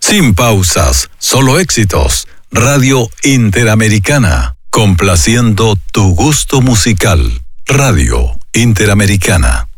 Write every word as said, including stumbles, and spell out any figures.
Sin pausas, solo éxitos. Radio Interamericana, complaciendo tu gusto musical. Radio Interamericana.